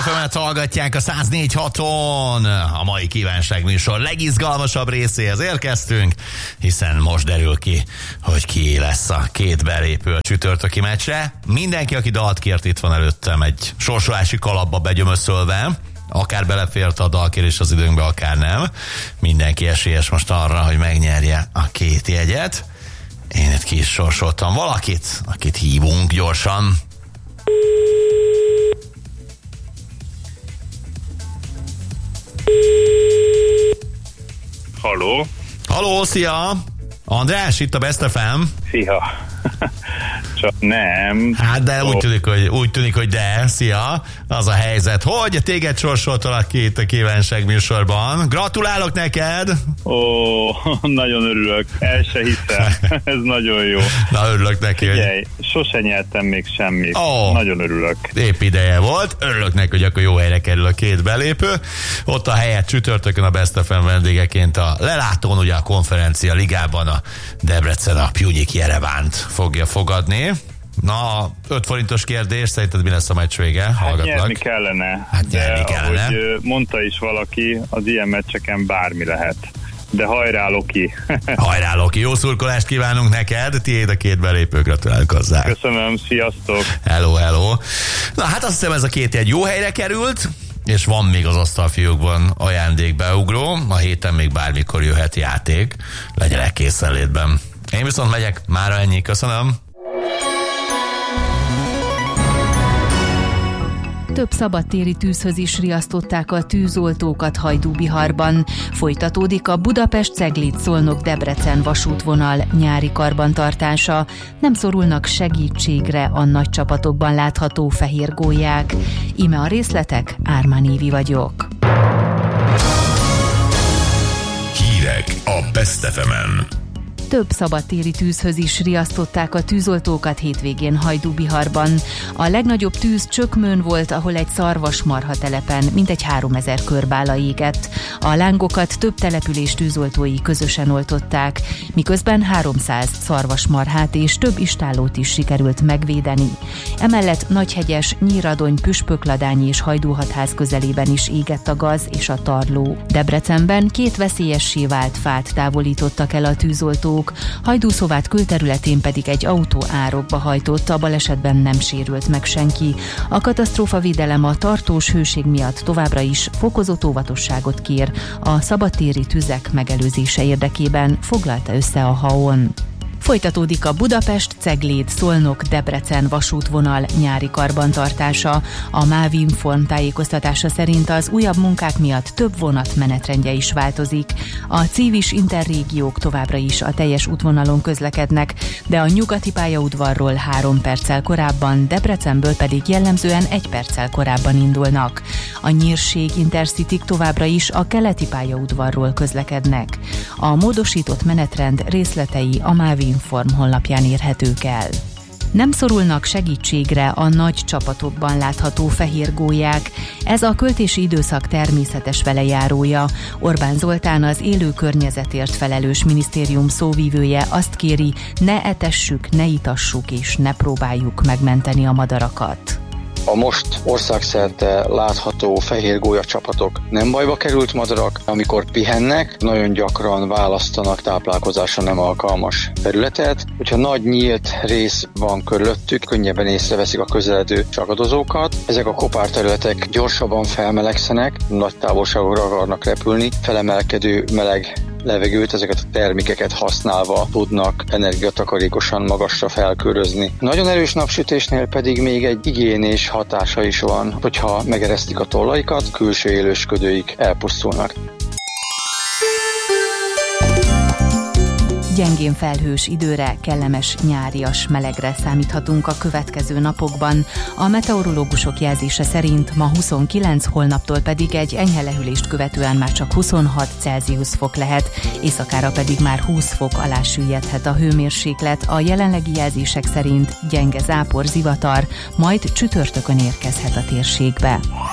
FM-et hallgatják a 104.6-on. A mai kívánságműsor legizgalmasabb részéhez érkeztünk, hiszen most derül ki, hogy ki lesz a két belépő a csütörtöki meccsre. Mindenki, aki dalt kért, itt van előttem egy sorsolási kalapba begyömöszölve. Akár belefért a dalkérés az időnkbe, akár nem. Mindenki esélyes most arra, hogy megnyerje a két jegyet. Én itt ki is sorsoltam valakit, akit hívunk gyorsan. Halló? Halló, szia! András, itt a Best FM. Szia! Csak nem. Hát de úgy tűnik, hogy de. Szia! Az a helyzet, hogy téged sorsoltalak ki itt a kívánságműsorban. Gratulálok neked! Ó, nagyon örülök. El se hiszem. Ez nagyon jó. Na, örülök neki. Figyelj, sose nyertem még semmit. Nagyon örülök. Épp ideje volt. Örülök neki, hogy akkor jó helyre kerül a két belépő. Ott a helyet csütörtökön a Best FM vendégeként a lelátón, ugye a konferencia ligában a Debrecen a Pjunyik Jerevánt fogja fogadni. Na, 5 forintos kérdés, szerinted mi lesz a meccs vége? Hallgatlak. Hát nyerni kellene. Ahogy mondta is valaki, az ilyen meccseken bármi lehet. De hajrá, Loki! Hajrá, Loki! Jó szurkolást kívánunk neked, tiéd a két belépő, gratulálok hozzá. Köszönöm, sziasztok! Hello, hello! Na hát azt hiszem, ez a két jegy jó helyre került, és van még az asztalfiókban ajándékbeugró, a héten még bármikor jöhet játék, legyenek készenlétben. Én viszont megyek, mára ennyi, köszönöm. Több szabadtéri tűzhöz is riasztották a tűzoltókat Hajdúbiharban. Folytatódik a Budapest-Cegléd-Szolnok-Debrecen vasútvonal nyári karbantartása. Nem szorulnak segítségre a nagy csapatokban látható fehér gólyák. Íme a részletek, Ármán Évi vagyok. Hírek a Best FM-en. Több szabadtéri tűzhöz is riasztották a tűzoltókat hétvégén Hajdúbiharban. A legnagyobb tűz Csökmőn volt, ahol egy szarvasmarha telepen mintegy 3000 körbála égett. A lángokat több település tűzoltói közösen oltották, miközben 300 szarvasmarhát és több istállót is sikerült megvédeni. Emellett Nagyhegyes, Nyíradony, Püspökladányi és Hajdúhatház közelében is égett a gaz és a tarló. Debrecenben 2 veszélyessé vált fát távolítottak el a tűzoltók, Hajdúszovát külterületén pedig egy autó árokba hajtott, a balesetben nem sérült meg senki. A katasztrófavédelem a tartós hőség miatt továbbra is fokozott óvatosságot kér a szabadtéri tüzek megelőzése érdekében, foglalta össze a HAON. Folytatódik a Budapest-Cegléd-Szolnok-Debrecen vasútvonal nyári karbantartása. A MÁV Inform tájékoztatása szerint az újabb munkák miatt több vonat menetrendje is változik. A Civis interrégiók továbbra is a teljes útvonalon közlekednek, de a nyugati pályaudvarról 3 perccel korábban, Debrecenből pedig jellemzően 1 perccel korábban indulnak. A Nyírség Intercityk továbbra is a keleti pályaudvarról közlekednek. A módosított menetrend részletei a MÁV Inform honlapján érhetők el. Nem szorulnak segítségre a nagy csapatokban látható fehér gólyák. Ez a költési időszak természetes velejárója. Orbán Zoltán, az élő környezetért felelős minisztérium szóvívője azt kéri, ne etessük, ne itassuk és ne próbáljuk megmenteni a madarakat. A most országszerte látható fehér gólya csapatok nem bajba került madarak, amikor pihennek, nagyon gyakran választanak táplálkozásra nem alkalmas területet. Hogyha nagy nyílt rész van körülöttük, könnyebben észreveszik a közeledő csagadozókat. Ezek a kopárterületek gyorsabban felmelegszenek, nagy távolságokra akarnak repülni, felemelkedő meleg levegőt, ezeket a termékeket használva tudnak energiatakarékosan magasra felkörözni. Nagyon erős napsütésnél pedig még egy igénés hatása is van, hogyha megeresztik a tollaikat, külső élősködőik elpusztulnak. Gyengén felhős időre, kellemes nyárias melegre számíthatunk a következő napokban. A meteorológusok jelzése szerint ma 29, holnaptól pedig egy enyhe lehűlést követően már csak 26 Celsius fok lehet, éjszakára pedig már 20 fok alá süllyedhet a hőmérséklet. A jelenlegi jelzések szerint gyenge zápor, zivatar, majd csütörtökön érkezhet a térségbe.